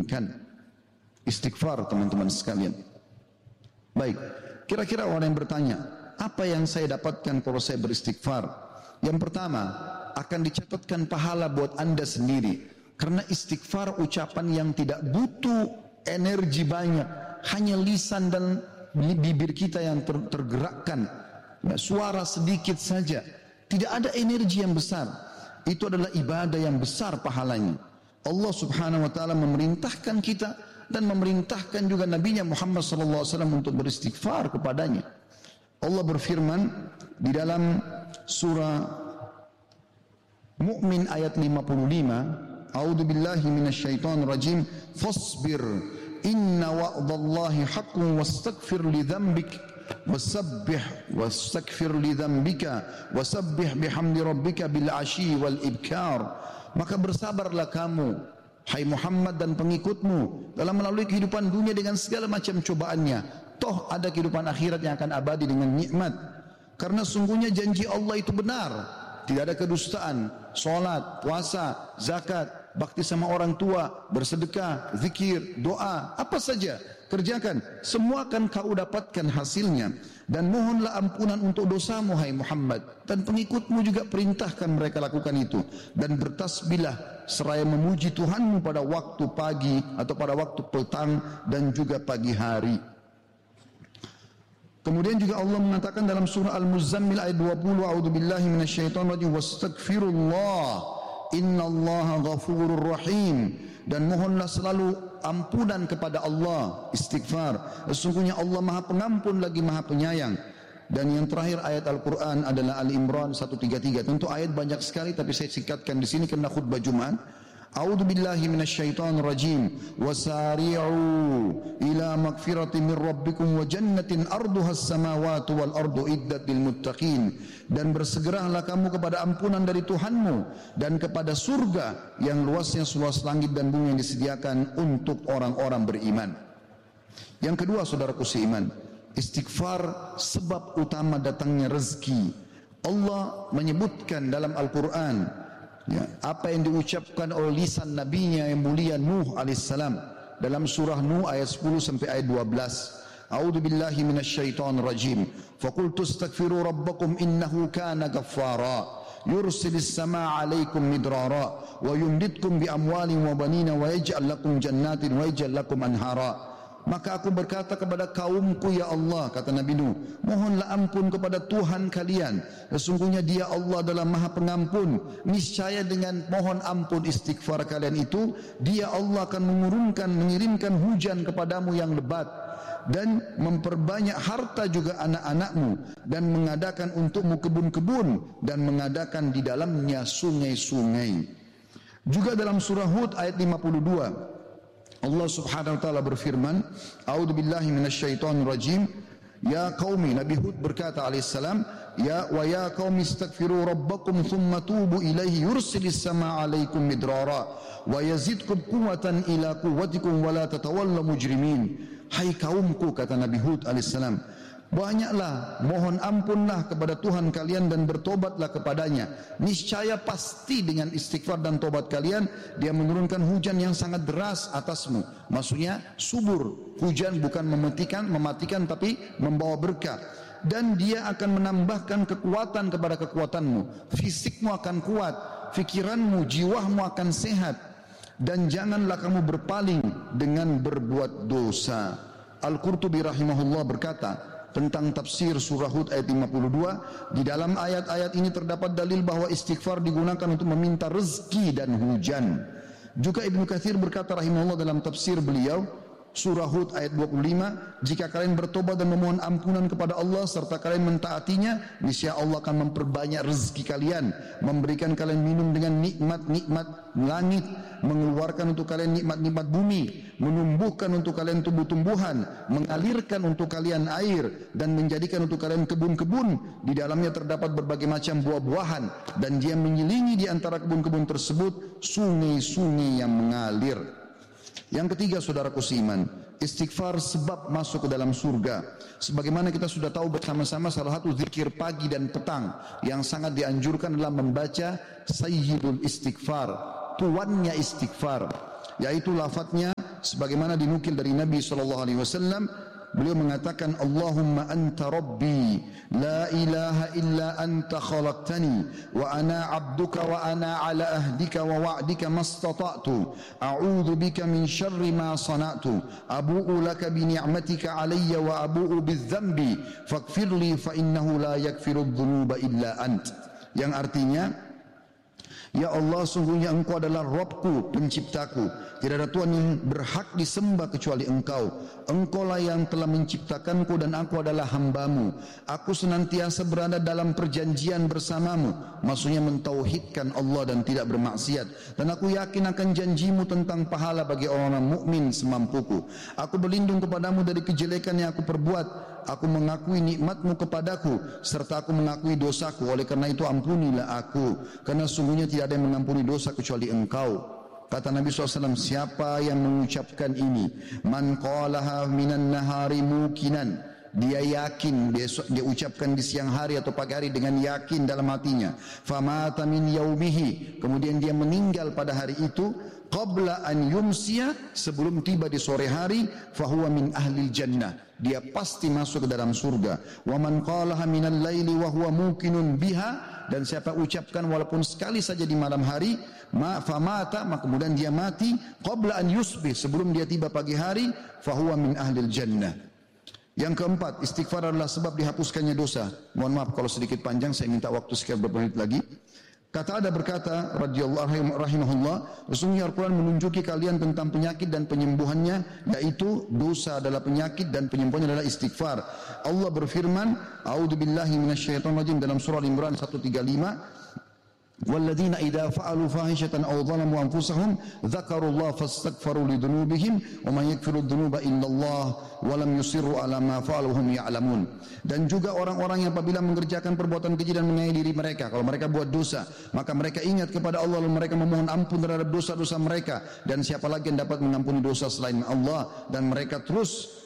inginkan. Istighfar teman-teman sekalian. Baik, kira-kira orang yang bertanya, apa yang saya dapatkan kalau saya beristighfar? Yang pertama, akan dicatatkan pahala buat Anda sendiri. Karena istighfar ucapan yang tidak butuh energi banyak, hanya lisan dan bibir kita yang tergerakkan, suara sedikit saja, tidak ada energi yang besar. Itu adalah ibadah yang besar pahalanya. Allah subhanahu wa ta'ala memerintahkan kita dan memerintahkan juga Nabi Muhammad sallallahu alaihi wasallam untuk beristighfar kepadanya. Allah berfirman di dalam surah Mu'min ayat 55, A'udzu billahi minasyaitonir rajim, fasbir inna wa'dallahi haqqun wastaghfir li dzambik wastaghfir li dzambika wasabbih bihamdi rabbika bil ashi wal ibkar. Maka bersabarlah kamu hai Muhammad dan pengikutmu dalam melalui kehidupan dunia dengan segala macam cobaannya. Toh ada kehidupan akhirat yang akan abadi dengan nikmat. Karena sungguhnya janji Allah itu benar. Tidak ada kedustaan. Salat, puasa, zakat, bakti sama orang tua, bersedekah, zikir, doa, apa saja kerjakan, semua akan kau dapatkan hasilnya. Dan mohonlah ampunan untuk dosamu hai Muhammad, dan pengikutmu juga perintahkan mereka lakukan itu. Dan bertasbihlah seraya memuji Tuhanmu pada waktu pagi atau pada waktu petang dan juga pagi hari. Kemudian juga Allah mengatakan dalam surah Al-Muzammil ayat 20, a'udzubillahi minasyaitonir rajim, wastaghfirullah innallaha ghafurur rahim. Dan mohonlah selalu ampunan kepada Allah, istighfar. Sesungguhnya Allah Maha Pengampun lagi Maha Penyayang. Dan yang terakhir ayat Al-Quran adalah Al-Imran 133. Tentu ayat banyak sekali tapi saya singkatkan di sini karena khutbah Jumat. A'udzu billahi minasyaitonir rajim. Wasari'u ila magfiratin min rabbikum wa jannatin arduha as-samawati wal ardu iddat lil muttaqin. Dan bersegeralah kamu kepada ampunan dari Tuhanmu dan kepada surga yang luasnya seluas langit dan bumi yang disediakan untuk orang-orang beriman. Yang kedua, saudaraku seiman, istighfar sebab utama datangnya rezeki. Allah menyebutkan dalam Al-Quran, ya, apa yang diucapkan oleh lisan nabinya yang mulia Nuh alaihissalam dalam surah Nuh ayat 10 sampai ayat 12. A'udzu billahi minasyaitonir rajim. Faqultu astaghfiru rabbakum innahu kana ghaffara yursilis samaa 'alaikum midrara wa yumditkum bi amwalin wa banina wa yaj'al lakum jannatin wa yaj'al lakum anhara. Maka aku berkata kepada kaumku, ya Allah, kata Nabi Nuh, mohonlah ampun kepada Tuhan kalian. Sesungguhnya Dia Allah adalah Maha Pengampun. Niscaya dengan mohon ampun istighfar kalian itu, Dia Allah akan mengirimkan hujan kepadamu yang lebat dan memperbanyak harta juga anak-anakmu, dan mengadakan untukmu kebun-kebun dan mengadakan di dalamnya sungai-sungai. Juga dalam surah Hud ayat 52 Allah subhanahu wa ta'ala berfirman, A'udzu billahi minasyaitonir rajim. Ya qaumi, Nabi Hud berkata alaihissalam, ya qaumi istaghfiru rabbakum thumma tubu ilaihi yursilis samaa 'alaikum midrara wa yazidkum quwwatan ila quwwatikum wa la tatawallaw mujrimin. Hai kaumku, kata Nabi Hud alaihissalam, banyaklah mohon ampunlah kepada Tuhan kalian dan bertobatlah kepadanya. Niscaya pasti dengan istighfar dan tobat kalian Dia menurunkan hujan yang sangat deras atasmu. Maksudnya subur. Hujan bukan mematikan tapi membawa berkah. Dan Dia akan menambahkan kekuatan kepada kekuatanmu. Fisikmu akan kuat, fikiranmu, jiwamu akan sehat. Dan janganlah kamu berpaling dengan berbuat dosa. Al-Qurtubi rahimahullah berkata tentang tafsir surah Hud ayat 52, di dalam ayat-ayat ini terdapat dalil bahwa istighfar digunakan untuk meminta rezeki dan hujan. Juga Ibnu Katsir berkata rahimahullah dalam tafsir beliau surah Hud ayat 25, jika kalian bertobat dan memohon ampunan kepada Allah serta kalian mentaatinya, niscaya Allah akan memperbanyak rezeki kalian, memberikan kalian minum dengan nikmat-nikmat langit, mengeluarkan untuk kalian nikmat-nikmat bumi, menumbuhkan untuk kalian tumbuh-tumbuhan, mengalirkan untuk kalian air, dan menjadikan untuk kalian kebun-kebun. Di dalamnya terdapat berbagai macam buah-buahan, dan Dia menyelingi di antara kebun-kebun tersebut sungai-sungai yang mengalir. Yang ketiga, saudaraku seiman, istighfar sebab masuk ke dalam surga. Sebagaimana kita sudah tahu bersama-sama, salah satu zikir pagi dan petang yang sangat dianjurkan adalah membaca Sayyidul Istighfar, tuannya istighfar, yaitu lafadznya sebagaimana dinukil dari Nabi SAW, beliau mengatakan, Allahumma anta rabbi la ilaha illa anta khalaqtani wa ana abduka wa ana ala ahdika wa wa'dika mastata'tu a'udhu bika min syarri ma sana'tu abu'u laka bi ni'matika alayya wa abu'u bidzambi faghfirli fa innahu la yaghfiru dhunuba illa ant. Yang artinya, ya Allah, sungguhnya Engkau adalah Rabbku, penciptaku. Tidak ada Tuhan yang berhak disembah kecuali Engkau. Engkaulah yang telah menciptakanku dan aku adalah hambamu. Aku senantiasa berada dalam perjanjian bersamamu. Maksudnya mentauhidkan Allah dan tidak bermaksiat. Dan aku yakin akan janjimu tentang pahala bagi orang-orang mukmin semampuku. Aku berlindung kepadamu dari kejelekan yang aku perbuat. Aku mengakui nikmatmu kepadaku serta aku mengakui dosaku. Oleh karena itu ampunilah aku, karena sungguhnya tidak ada yang mengampuni dosa kecuali Engkau. Kata Nabi SAW, siapa yang mengucapkan ini, man qalaha minan nahari mukinan, dia yakin, dia ucapkan di siang hari atau pagi hari dengan yakin dalam hatinya, famata min yaumihi, kemudian dia meninggal pada hari itu, qabla an yumsiya, sebelum tiba di sore hari, fahuwa min ahlil jannah, dia pasti masuk ke dalam surga. Wa man qalaha minal laili wa huwa muqinun biha, dan siapa ucapkan walaupun sekali saja di malam hari, famata, maka kemudian dia mati, qabla an yusbih, sebelum dia tiba pagi hari, fahuwa min ahlil jannah. Yang keempat, istighfar adalah sebab dihapuskannya dosa. Mohon maaf kalau sedikit panjang, saya minta waktu sekian beberapa menit lagi. Kata ada berkata, radhiyallahu rahimahullah, sesungguhnya Al-Quran menunjuki kalian tentang penyakit dan penyembuhannya, yaitu dosa adalah penyakit dan penyembuhannya adalah istighfar. Allah berfirman, a'udzubillahi minasyaitonirrajim, dalam surah Al-Imran 135, walladzina idza fa'alu fahishatan aw zalamu anfusahum dzakarullaha fastaghfiru lidzunubihim wa man yaghfiru dzunuba illallah wa lam yusirru ala ma fa'alu hum ya'lamun. Dan juga orang-orang yang apabila mengerjakan perbuatan keji dan menganiaya diri mereka, kalau mereka buat dosa, maka mereka ingat kepada Allah lalu mereka memohon ampun terhadap dosa-dosa mereka, dan siapa lagi yang dapat mengampuni dosa selain Allah, dan mereka terus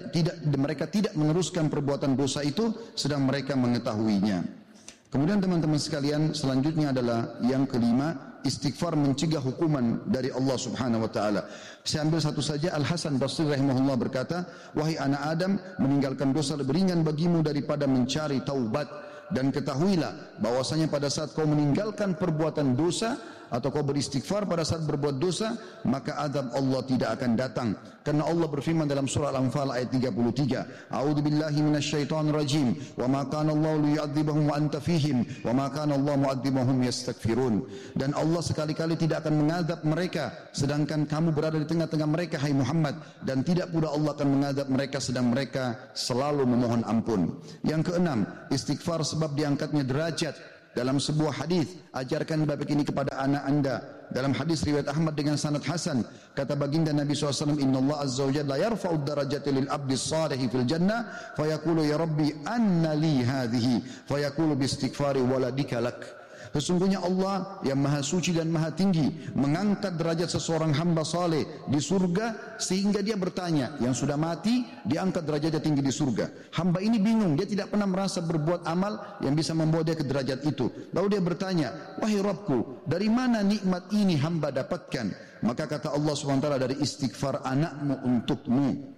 mereka tidak meneruskan perbuatan dosa itu sedang mereka mengetahuinya. Kemudian teman-teman sekalian, selanjutnya adalah yang kelima, istighfar mencegah hukuman dari Allah Subhanahu wa taala. Saya ambil satu saja. Al Hasan Basri rahimahullah berkata, wahai anak Adam, meninggalkan dosa lebih ringan bagimu daripada mencari taubat, dan ketahuilah bahwasanya pada saat kau meninggalkan perbuatan dosa atau kau beristighfar pada saat berbuat dosa, maka azab Allah tidak akan datang. Karena Allah berfirman dalam surah Al-Anfal ayat 33, a'udzubillahi minasyaitonirrajim, wa ma kana Allahu liyu'adzibahum wa anta fihim, wa ma kana Allah mu'adzibahum yastaghfirun. Dan Allah sekali-kali tidak akan mengazab mereka sedangkan kamu berada di tengah-tengah mereka, hai Muhammad, dan tidak pula Allah akan mengazab mereka sedang mereka selalu memohon ampun. Yang keenam, istighfar sebab diangkatnya derajat. Dalam sebuah hadis, ajarkan bab ini kepada anak anda. Dalam hadis riwayat Ahmad dengan sanad hasan, kata baginda Nabi SAW, Inna Allah Azza wa Jalla yarfa'ud darajati lil abdi salihi fil jannah, fayaqulu ya Rabbi anna li hadhihi, fayaqulu bi istighfari waladika lak. Sesungguhnya Allah yang maha suci dan maha tinggi mengangkat derajat seseorang hamba saleh di surga, sehingga dia bertanya, yang sudah mati diangkat derajatnya tinggi di surga. Hamba ini bingung, dia tidak pernah merasa berbuat amal yang bisa membawa dia ke derajat itu. Lalu dia bertanya, wahai Rabbku, dari mana nikmat ini hamba dapatkan? Maka kata Allah SWT, dari istighfar anakmu untukmu.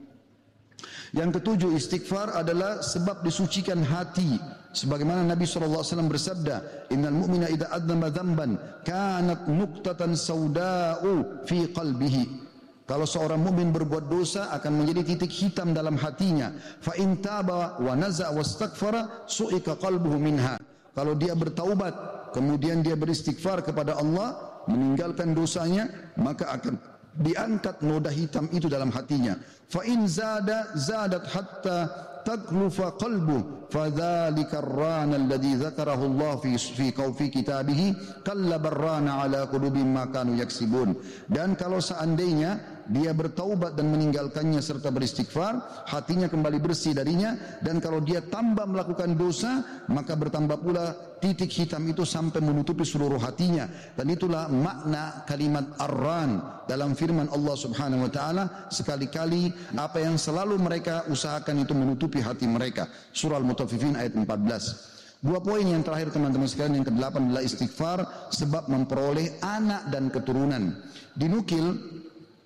Yang ketujuh, istighfar adalah sebab disucikan hati. Sebagaimana Nabi SAW bersabda, innal mu'mina idza adzama dzamban kanat nuqtatan sauda'u fi qalbihi. Kalau seorang mukmin berbuat dosa akan menjadi titik hitam dalam hatinya. Fa in taba wa naza wastaghfara su'ika qalbuhu minha. Kalau dia bertaubat kemudian dia beristighfar kepada Allah, meninggalkan dosanya, maka akan diangkat noda hitam itu dalam hatinya. Fa in zadat hatta taglufa qalbu fadzalika ar-rana alladhi dzakarahu Allah fi kitabihi kalla barrana ala qulubihim ma kanu yaksibun. Dan kalau seandainya dia bertaubat dan meninggalkannya serta beristighfar, hatinya kembali bersih darinya, dan kalau dia tambah melakukan dosa, maka bertambah pula titik hitam itu sampai menutupi seluruh hatinya. Dan itulah makna kalimat ar-ran dalam firman Allah Subhanahu wa taala, sekali-kali apa yang selalu mereka usahakan itu menutupi hati mereka. Surah Al-Mutaffifin ayat 14. Dua poin yang terakhir teman-teman sekalian, yang ke-8 adalah istighfar sebab memperoleh anak dan keturunan. Dinukil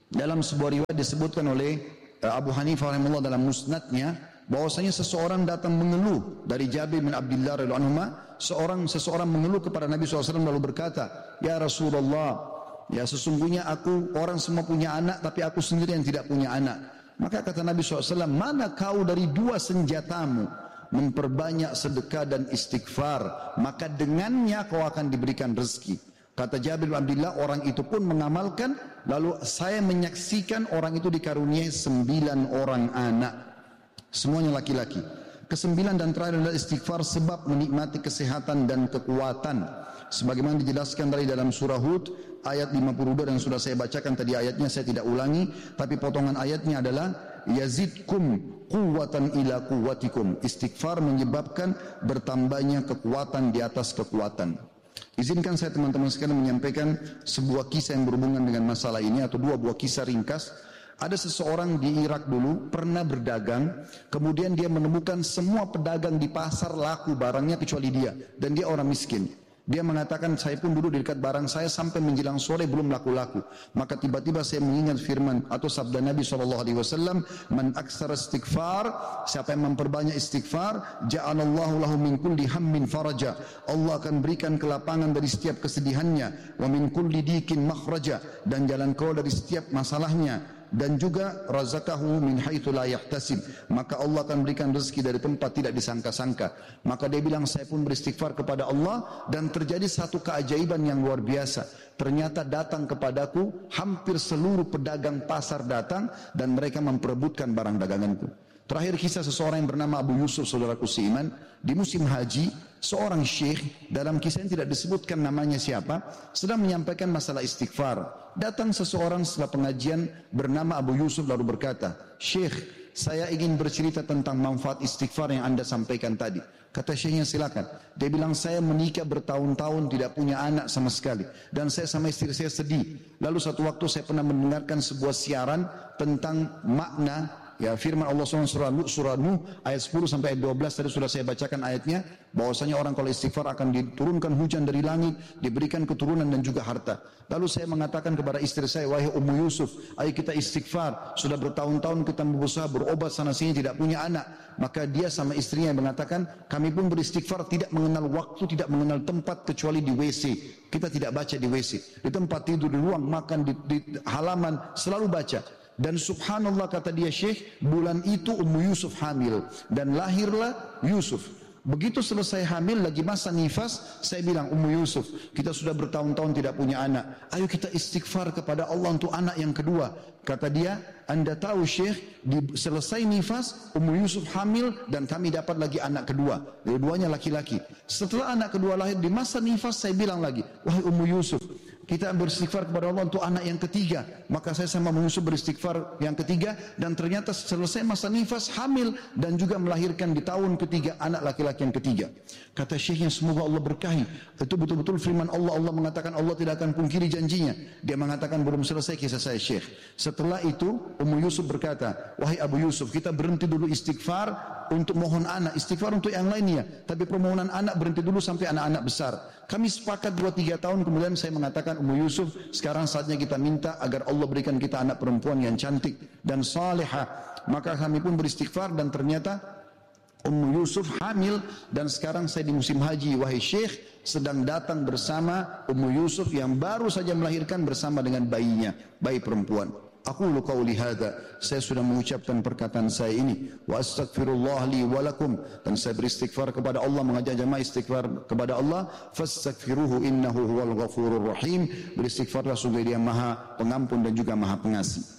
Dalam sebuah riwayat disebutkan oleh Abu Hanifah rahimahullah dalam musnadnya, bahwasanya seseorang datang mengeluh dari Jabir bin Abdullah radhiyallahu anhu, seseorang mengeluh kepada Nabi SAW lalu berkata, ya Rasulullah, ya sesungguhnya aku, orang semua punya anak tapi aku sendiri yang tidak punya anak. Maka kata Nabi SAW, mana kau dari dua senjatamu, memperbanyak sedekah dan istighfar, maka dengannya kau akan diberikan rezeki. Kata Jabir bin Abdullah, orang itu pun mengamalkan, lalu saya menyaksikan orang itu dikaruniai 9 orang anak, semuanya laki-laki. Kesembilan dan terakhir adalah istighfar sebab menikmati kesehatan dan kekuatan. Sebagaimana dijelaskan dari dalam surah Hud ayat 52 dan sudah saya bacakan tadi ayatnya, saya tidak ulangi, tapi potongan ayatnya adalah yazidkum quwwatan ila quwwatikum. Istighfar menyebabkan bertambahnya kekuatan di atas kekuatan. Izinkan saya teman-teman sekalian menyampaikan sebuah kisah yang berhubungan dengan masalah ini, atau dua buah kisah ringkas. Ada seseorang di Irak dulu pernah berdagang, kemudian dia menemukan semua pedagang di pasar laku barangnya kecuali dia, dan dia orang miskin. Dia mengatakan, saya pun duduk di dekat barang saya sampai menjelang sore belum laku-laku. Maka tiba-tiba saya mengingat firman atau sabda Nabi SAW, man aksara istighfar, siapa yang memperbanyak istighfar, ja'alallahu lahu min kulli hammin faraja, Allah akan berikan kelapangan dari setiap kesedihannya, wa min kulli dikin makhraja, dan jalan keluar dari setiap masalahnya, dan juga razaqahu min haitsu la yahtasib, maka Allah akan berikan rezeki dari tempat tidak disangka-sangka. Maka dia bilang, saya pun beristighfar kepada Allah, dan terjadi satu keajaiban yang luar biasa. Ternyata datang kepadaku hampir seluruh pedagang pasar datang, dan mereka memperebutkan barang daganganku. Terakhir kisah seseorang yang bernama Abu Yusuf, saudaraku seiman, di musim haji, seorang syekh, dalam kisah yang tidak disebutkan namanya siapa, sedang menyampaikan masalah istighfar. Datang seseorang setelah pengajian bernama Abu Yusuf lalu berkata, Syekh, saya ingin bercerita tentang manfaat istighfar yang Anda sampaikan tadi. Kata syekhnya, silakan. Dia bilang, saya menikah bertahun-tahun tidak punya anak sama sekali, dan saya sama istri saya sedih. Lalu satu waktu saya pernah mendengarkan sebuah siaran tentang makna, ya, firman Allah SWT surah Nuh ayat 10 sampai ayat 12 tadi sudah saya bacakan ayatnya, bahwasanya orang kalau istighfar akan diturunkan hujan dari langit, diberikan keturunan dan juga harta. Lalu saya mengatakan kepada istri saya, wahai Ummu Yusuf, ayo kita istighfar, sudah bertahun-tahun kita berusaha berobat sana sini tidak punya anak. Maka dia sama istrinya mengatakan, kami pun beristighfar tidak mengenal waktu, tidak mengenal tempat kecuali di WC. Kita tidak baca di WC, di tempat tidur, di ruang makan, di halaman, selalu baca. Dan subhanallah, kata dia, Syekh, bulan itu Ummu Yusuf hamil dan lahirlah Yusuf. Begitu selesai hamil, lagi masa nifas, saya bilang, Ummu Yusuf, kita sudah bertahun-tahun tidak punya anak, ayo kita istighfar kepada Allah untuk anak yang kedua. Kata dia, Anda tahu Syekh, selesai nifas Ummu Yusuf hamil dan kami dapat lagi anak kedua, dua-duanya laki-laki. Setelah anak kedua lahir, di masa nifas saya bilang lagi, wahai Ummu Yusuf, kita beristighfar kepada Allah untuk anak yang ketiga. Maka saya sama Ummu Yusuf beristighfar yang ketiga, dan ternyata selesai masa nifas hamil dan juga melahirkan di tahun ketiga anak laki-laki yang ketiga. Kata syekhnya, semoga Allah berkahi. Itu betul-betul firman Allah. Allah mengatakan Allah tidak akan pungkiri janjinya. Dia mengatakan belum selesai kisah saya, Syekh. Setelah itu Ummu Yusuf berkata, wahai Abu Yusuf, kita berhenti dulu istighfar untuk mohon anak, istighfar untuk yang lainnya, tapi permohonan anak berhenti dulu sampai anak-anak besar. Kami sepakat 2-3 tahun kemudian saya mengatakan, Ummu Yusuf, sekarang saatnya kita minta agar Allah berikan kita anak perempuan yang cantik dan salihah. Maka kami pun beristighfar, dan ternyata Ummu Yusuf hamil, dan sekarang saya di musim haji, wahai Syekh, sedang datang bersama Ummu Yusuf yang baru saja melahirkan bersama dengan bayinya, bayi perempuan. Aqulu qawli hadza, saya sudah mengucapkan perkataan saya ini, wa astaghfirullah li wa lakum, dan saya beristighfar kepada Allah, mengajak jamaah istighfar kepada Allah, fastaghfiruhu innahu huwal ghafurur rahim, beristighfarlah sungguh Dia Maha Pengampun dan juga Maha Pengasih.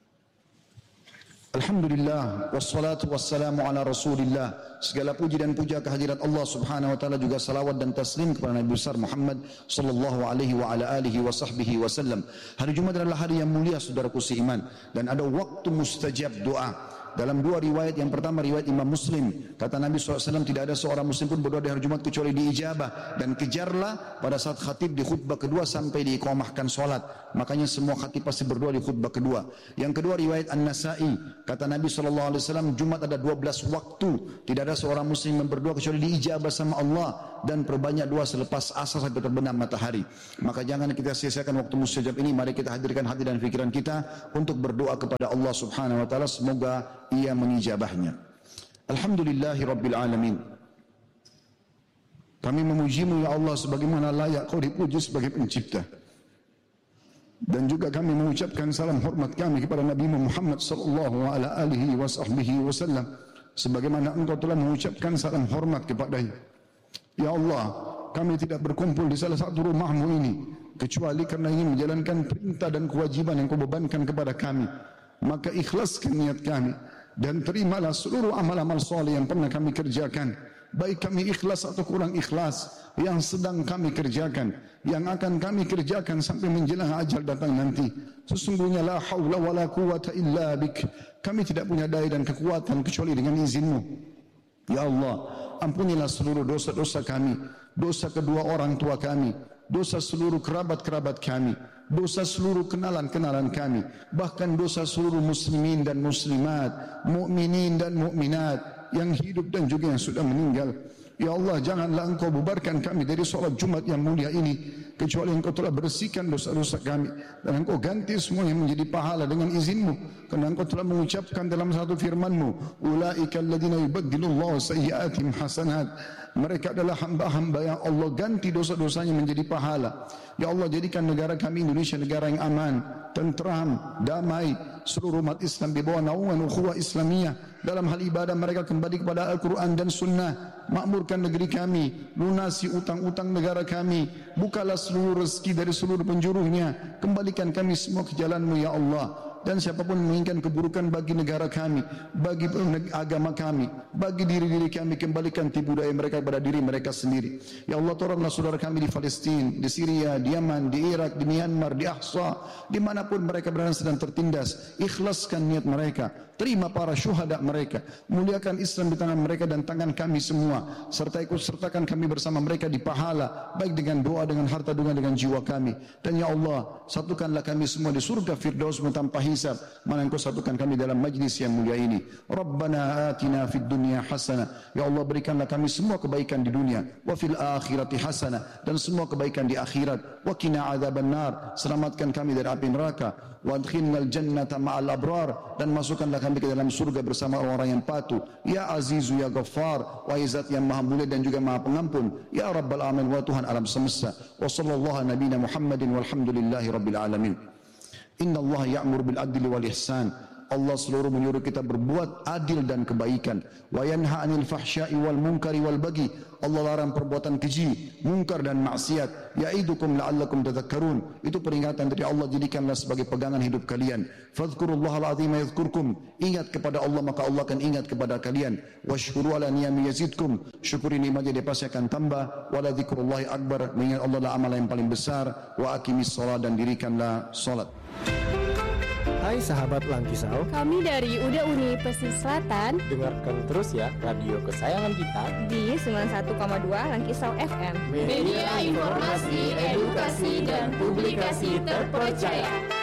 Alhamdulillah, wassalatu wassalamu ala Rasulillah. Segala puji dan puja kehadirat Allah Subhanahu wa taala, juga salawat dan taslim kepada Nabi besar Muhammad sallallahu alaihi wa ala alihi wa sahbihi wasallam. Hari Jumat adalah hari yang mulia, saudaraku seiman, dan ada waktu mustajab doa. Dalam dua riwayat, yang pertama riwayat Imam Muslim, kata Nabi SAW, tidak ada seorang muslim pun berdoa di hari Jumat kecuali diijabah, dan kejarlah pada saat khatib di khutbah kedua sampai diiqamahkan solat. Makanya semua khatib pasti berdoa di khutbah kedua. Yang kedua riwayat An-Nasai, kata Nabi SAW, Jumat ada 12 waktu, tidak ada seorang muslim yang berdoa kecuali diijabah sama Allah. dan perbanyak doa selepas asar sampai terbenam matahari. Maka jangan kita sia-siakan waktu mustajab ini. Mari kita hadirkan hati dan fikiran kita untuk berdoa kepada Allah Subhanahu wa taala, semoga Ia mengijabahnya. Alhamdulillahi rabbil alamin. Kami memuji-Mu ya Allah sebagaimana layak Kau dipuji sebagai pencipta. Dan juga kami mengucapkan salam hormat kami kepada Nabi Muhammad sallallahu alaihi wasallam sebagaimana Engkau telah mengucapkan salam hormat kepadanya. Ya Allah, kami tidak berkumpul di salah satu rumah-Mu ini kecuali kerana ingin menjalankan perintah dan kewajiban yang Kau bebankan kepada kami. Maka ikhlaskan niat kami dan terimalah seluruh amal-amal soleh yang pernah kami kerjakan, baik kami ikhlas atau kurang ikhlas, yang sedang kami kerjakan, yang akan kami kerjakan sampai menjelang ajal datang nanti. Sesungguhnya la haula wala quwata illa bik. Kami tidak punya daya dan kekuatan kecuali dengan izin-Mu. Ya Allah, ampunilah seluruh dosa-dosa kami, dosa kedua orang tua kami, dosa seluruh kerabat-kerabat kami, dosa seluruh kenalan-kenalan kami, bahkan dosa seluruh muslimin dan muslimat, mukminin dan mukminat yang hidup dan juga yang sudah meninggal. Ya Allah, janganlah Engkau bubarkan kami dari solat Jumat yang mulia ini kecuali Engkau telah bersihkan dosa-dosa kami dan Engkau ganti semuanya menjadi pahala dengan izin-Mu, kerana Engkau telah mengucapkan dalam satu firman-Mu, ulaika alladhina yubaddilullahu sayyi'atihim hasanat. Mereka adalah hamba-hamba yang Allah ganti dosa-dosanya menjadi pahala. Ya Allah, jadikan negara kami Indonesia negara yang aman, tentram, damai. Seluruh umat Islam di bawah naungan ukhuwah Islamiyah. Dalam hal ibadah mereka kembali kepada Al-Quran dan Sunnah. Makmurkan negeri kami, lunasi utang-utang negara kami, bukalah seluruh rezeki dari seluruh penjuruhnya. Kembalikan kami semua ke jalan-Mu ya Allah. Dan siapapun menginginkan keburukan bagi negara kami, bagi agama kami, bagi diri-diri kami, kembalikan tipu daya mereka kepada diri mereka sendiri. Ya Allah, tolonglah saudara kami di Palestina, di Syria, di Yaman, di Irak, di Myanmar, di Ahsa, dimanapun mereka berada sedang tertindas. Ikhlaskan niat mereka, terima para syuhada mereka, muliakan Islam di tangan mereka dan tangan kami semua, serta ikut sertakan kami bersama mereka di pahala, baik dengan doa, dengan harta, dengan jiwa kami. Dan ya Allah, satukanlah kami semua di surga Firdaus-Mu tanpa hisab, mana Engkau satukan kami dalam majlis yang mulia ini. Rabbana atina fid dunya hasanah. Ya Allah, berikanlah kami semua kebaikan di dunia, wa fil akhirati hasanah, dan semua kebaikan di akhirat. Wa qina adzabannar, selamatkan kami dari api neraka. Wa adkhilnal jannata ma'al abrar, dan masukkanlah kami ke dalam surga bersama orang-orang yang patuh. Ya Azizu ya Ghaffar, wa Izzat yang maha mulia dan juga maha pengampun. Ya Rabbal alamin, wa Tuhan alam semesta. Wa sallallahu nabiyana Muhammadin walhamdulillahi rabbil alamin. Inna Allah ya'mur bil adli wal ihsan. Allah seluruh menyuruh kita berbuat adil dan kebaikan. Wa yanha 'anil fahsya'i wal munkari wal baghi. Allah larang perbuatan keji, mungkar dan maksiat. Ya'idukum la'allakum tadhakkarun. Itu peringatan dari Allah, jadikanlah sebagai pegangan hidup kalian. Fadhkurullahal 'azima yadhkurkum. Ingat kepada Allah maka Allah akan ingat kepada kalian. Washkuru 'ala ni'ami yazidkum. Syukuri nikmatnya dia pasti akan tambah. Wala dzikrullahi akbar. Mengingat Allah adalah amalan yang paling besar. Wa aqimis shalah, dan dirikanlah salat. Hai sahabat Langkisau, kami dari UDA Uni Pesisir Selatan. dengarkan terus ya radio kesayangan kita Di 91,2 Langkisau FM. Media informasi, edukasi, dan publikasi terpercaya.